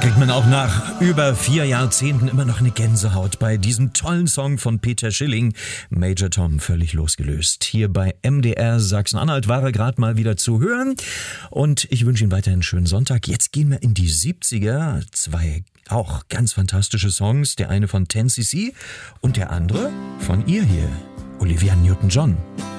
Kriegt man auch nach über 4 Jahrzehnten immer noch eine Gänsehaut bei diesem tollen Song von Peter Schilling. Major Tom, völlig losgelöst. Hier bei MDR Sachsen-Anhalt war er gerade mal wieder zu hören. Und ich wünsche Ihnen weiterhin einen schönen Sonntag. Jetzt gehen wir in die 70er. 2 auch ganz fantastische Songs. Der eine von 10cc und der andere von ihr hier, Olivia Newton-John.